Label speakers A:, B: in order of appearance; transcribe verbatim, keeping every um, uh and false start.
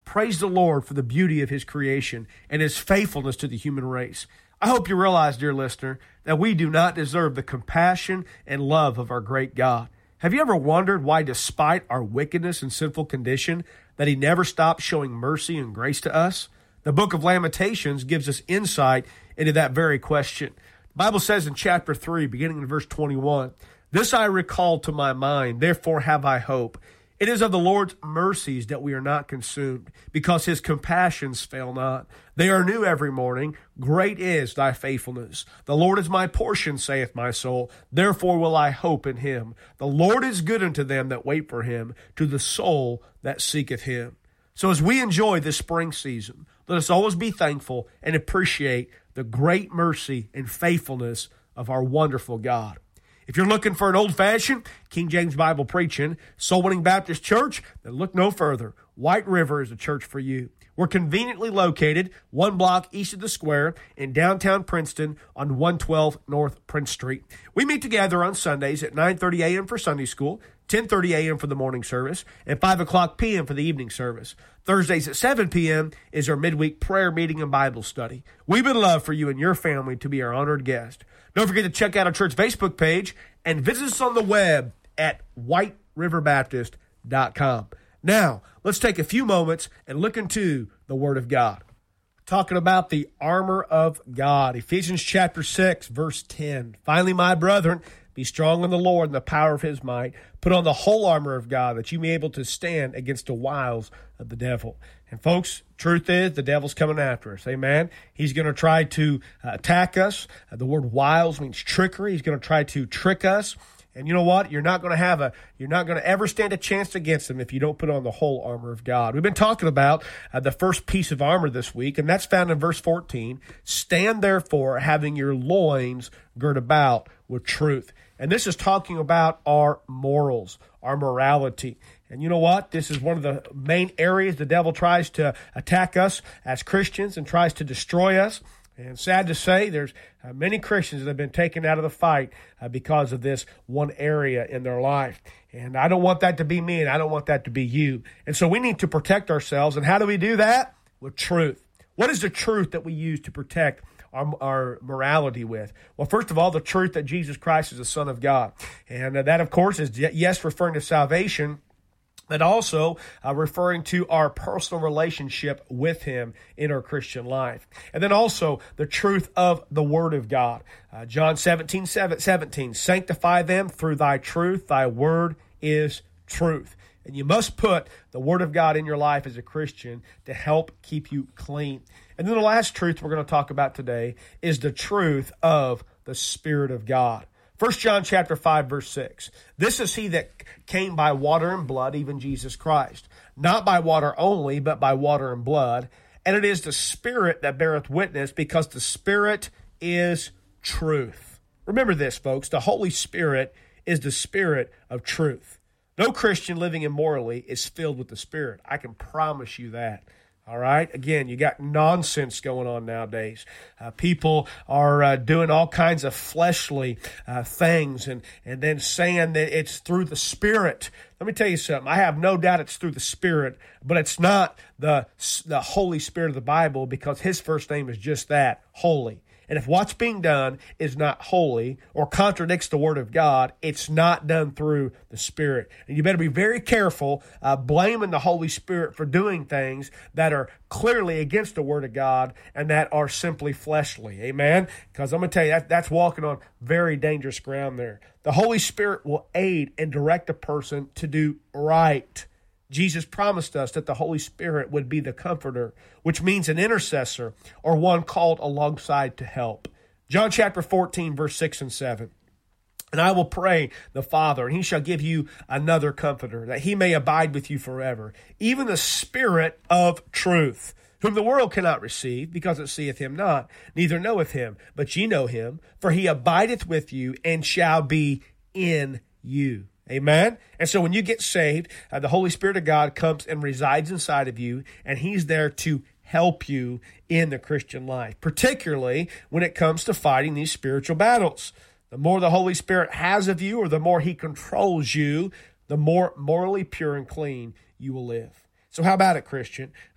A: Praise the Lord for the beauty of his creation and his faithfulness to the human race. I hope you realize, dear listener, that we do not deserve the compassion and love of our great God. Have you ever wondered why, despite our wickedness and sinful condition, that he never stopped showing mercy and grace to us? The book of Lamentations gives us insight into that very question. The Bible says in chapter three, beginning in verse twenty-one, "This I recall to my mind, therefore have I hope. It is of the Lord's mercies that we are not consumed, because his compassions fail not. They are new every morning. Great is thy faithfulness. The Lord is my portion, saith my soul. Therefore will I hope in him. The Lord is good unto them that wait for him, to the soul that seeketh him." So as we enjoy this spring season, let us always be thankful and appreciate the great mercy and faithfulness of our wonderful God. If you're looking for an old-fashioned King James Bible preaching, Soul Winning Baptist Church, then look no further. White River is a church for you. We're conveniently located one block east of the square in downtown Princeton on one twelve North Prince Street. We meet together on Sundays at nine thirty a.m. for Sunday school, ten thirty a.m. for the morning service, and five o'clock p.m. for the evening service. Thursdays at seven p.m. is our midweek prayer meeting and Bible study. We would love for you and your family to be our honored guest. Don't forget to check out our church Facebook page and visit us on the web at white river baptist dot com. Now, let's take a few moments and look into the Word of God. Talking about the armor of God. Ephesians chapter six, verse ten. "Finally, my brethren, be strong in the Lord and the power of his might. Put on the whole armor of God, that you may be able to stand against the wiles of the devil." And folks, truth is, the devil's coming after us. Amen. He's going to try to uh, attack us. Uh, the word wiles means trickery. He's going to try to trick us. And you know what? You're not going to have a, you're not going to ever stand a chance against him if you don't put on the whole armor of God. We've been talking about uh, the first piece of armor this week, and that's found in verse fourteen. "Stand therefore, having your loins girt about with truth." And this is talking about our morals, our morality. And you know what? This is one of the main areas the devil tries to attack us as Christians and tries to destroy us. And sad to say, there's uh, many Christians that have been taken out of the fight uh, because of this one area in their life. And I don't want that to be me, and I don't want that to be you. And so we need to protect ourselves. And how do we do that? With truth. What is the truth that we use to protect Our, our morality with? Well, first of all, the truth that Jesus Christ is the Son of God. And uh, that, of course, is, yes, referring to salvation, but also uh, referring to our personal relationship with him in our Christian life. And then also the truth of the Word of God. Uh, John seventeen, seventeen, "Sanctify them through thy truth. Thy word is truth." And you must put the Word of God in your life as a Christian to help keep you clean. And then the last truth we're going to talk about today is the truth of the Spirit of God. First John chapter five, verse six. "This is he that came by water and blood, even Jesus Christ. Not by water only, but by water and blood. And it is the Spirit that beareth witness, because the Spirit is truth." Remember this, folks. The Holy Spirit is the Spirit of truth. No Christian living immorally is filled with the Spirit. I can promise you that. All right. Again, you got nonsense going on nowadays. Uh, people are uh, doing all kinds of fleshly uh, things and, and then saying that it's through the Spirit. Let me tell you something. I have no doubt it's through the Spirit, but it's not the, the Holy Spirit of the Bible, because his first name is just that, holy. And if what's being done is not holy or contradicts the Word of God, it's not done through the Spirit. And you better be very careful uh, blaming the Holy Spirit for doing things that are clearly against the Word of God and that are simply fleshly. Amen? Because I'm going to tell you, that, that's walking on very dangerous ground there. The Holy Spirit will aid and direct a person to do right. Jesus promised us that the Holy Spirit would be the comforter, which means an intercessor or one called alongside to help. John chapter fourteen, verse six and seven. "And I will pray the Father, and he shall give you another comforter, that he may abide with you forever, even the Spirit of truth, whom the world cannot receive, because it seeth him not, neither knoweth him. But ye know him, for he abideth with you, and shall be in you." Amen? And so when you get saved, uh, the Holy Spirit of God comes and resides inside of you, and he's there to help you in the Christian life, particularly when it comes to fighting these spiritual battles. The more the Holy Spirit has of you, or the more he controls you, the more morally pure and clean you will live. So how about it, Christian?